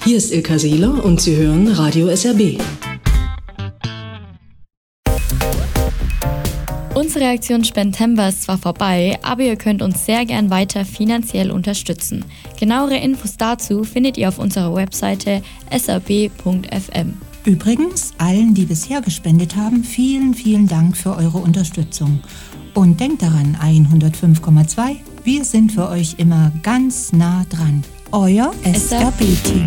Hier ist Ilka Seeler und Sie hören Radio SRB. Unsere Aktion Spendtember ist zwar vorbei, aber ihr könnt uns sehr gern weiter finanziell unterstützen. Genauere Infos dazu findet ihr auf unserer Webseite srb.fm. Übrigens, allen, die bisher gespendet haben, vielen, vielen Dank für eure Unterstützung. Und denkt daran, 105,2, wir sind für euch immer ganz nah dran. Euer SRB-Team.